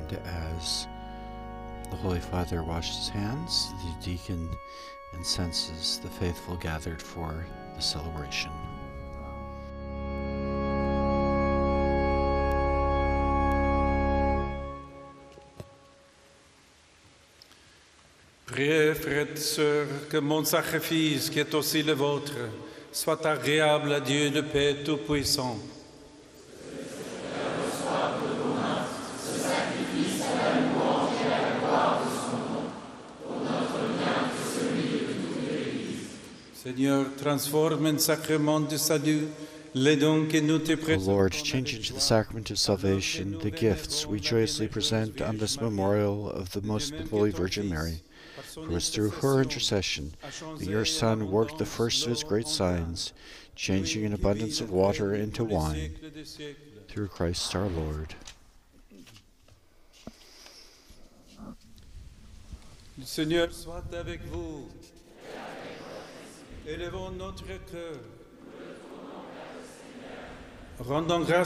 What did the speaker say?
And as the Holy Father washed his hands, the deacon incenses the faithful gathered for the celebration. Priez, frères et sœurs, que mon sacrifice, qui est aussi le vôtre, soit agréable à Dieu le Père Tout-Puissant. Seigneur, transforme en sacrement de salut les dons que nous te O présentons. Lord, change into the sacrament of salvation the gifts we joyously present on this memorial of the Most Holy Virgin Mary, for it was through her intercession that your Son worked the first of his great signs, changing an abundance of water into wine, through Christ our Lord. Le Seigneur soit avec vous. Élevons notre cœur. Rendons grâce